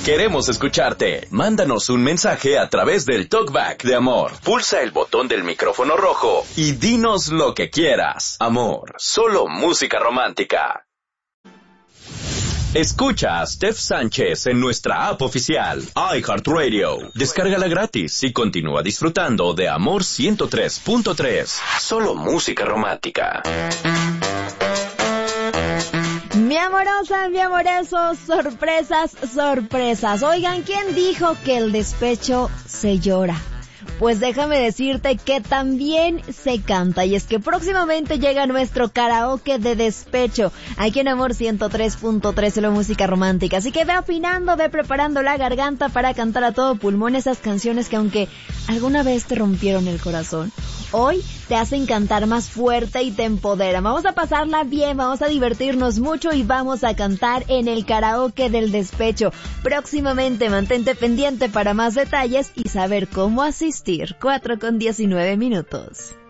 Queremos escucharte. Mándanos un mensaje a través del Talkback de Amor. Pulsa el botón del micrófono rojo y dinos lo que quieras. Amor, solo música romántica. Escucha a Steph Sánchez en nuestra app oficial, iHeartRadio. Descárgala gratis y continúa disfrutando de Amor 103.3. Solo música romántica. Mi amorosa, mi amoroso, sorpresas, sorpresas. Oigan, ¿quién dijo que el despecho se llora? Pues déjame decirte que también se canta, y es que próximamente llega nuestro karaoke de despecho, aquí en Amor 103.3, solo música romántica. Así que ve afinando, ve preparando la garganta para cantar a todo pulmón esas canciones que, aunque alguna vez te rompieron el corazón, hoy te hacen cantar más fuerte y te empoderan. Vamos a pasarla bien, vamos a divertirnos mucho y vamos a cantar en el karaoke del despecho. Próximamente, mantente pendiente para más detalles y saber cómo asistir. 4:19 minutos.